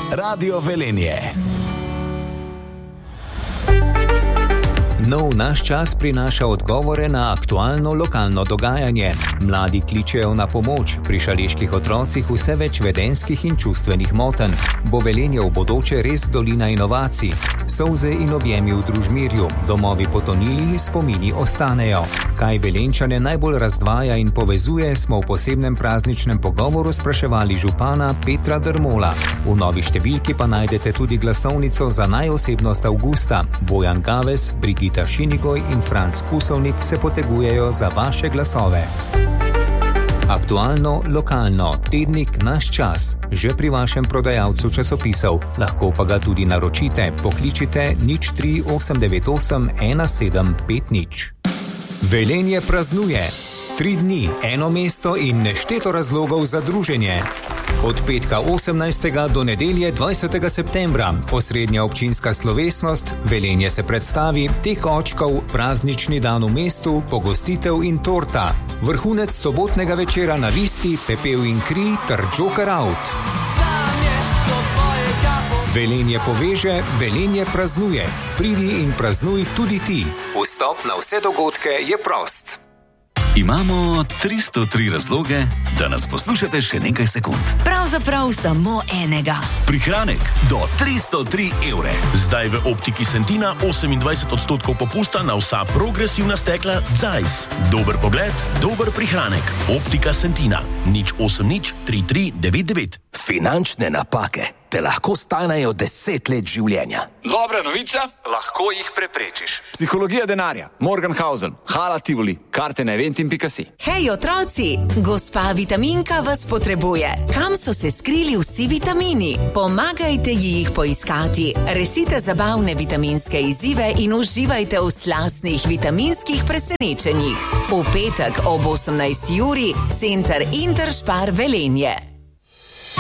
Radio Velenje. Nov naš čas prinaša odgovore na aktualno lokalno dogajanje. Mladi kličejo na pomoč, pri šaleških otrocih vse več vedenjskih in čustvenih motenj. Bo Velenje v bodoče res dolina inovacij? Solze in objemi v družmirju, domovi potonili, spomini ostanejo. Kaj Velenjčane najbolj razdvaja in povezuje, smo v posebnem prazničnem pogovoru spraševali župana Petra Drmola. V novi številki pa najdete tudi glasovnico za najosebnost avgusta. Bojan Gaves, Brigita Šinigoj in Franc Pusovnik se potegujejo za vaše glasove. Aktualno, lokalno, tednik Naš čas, že pri vašem prodajalcu časopisov. Lahko pa ga tudi naročite, pokličite 03898 1750. Velenje praznuje. 3 dni, eno mesto in nešteto razlogov za druženje. Od petka 18. do nedelje 20. septembra, osrednja občinska slovesnost, Velenje se predstavi, tek očkov, praznični dan v mestu, pogostitev in torta. Vrhunec sobotnega večera na Visti, pepel in kri ter Joker out. Velenje poveže, Velenje praznuje. Pridi in praznuj tudi ti. Vstop na vse dogodke je prost. Imamo 303 razloge, da nas poslušate še nekaj sekund. Pravzaprav samo enega. Prihranek do 303 evre. Zdaj v Optiki Sentina 28% popusta na vsa progresivna stekla Zeiss. Dober pogled, dober prihranek. Optika Sentina 080 3399. Finančne napake te lahko stanejo 10 let življenja. Dobra novica? Lahko jih preprečiš. Psihologija denarja. Morgenhausen, Hala Tivoli, karte na eventim.si. Hej otroci, gospa Vitaminka vas potrebuje. Kam so se skrili vsi vitamini? Pomagajte jih poiskati. Rešite zabavne vitaminske izzive in uživajte v slastnih vitaminskih presenečenjih. V petek ob 18. uri, Center Interspar Velenje.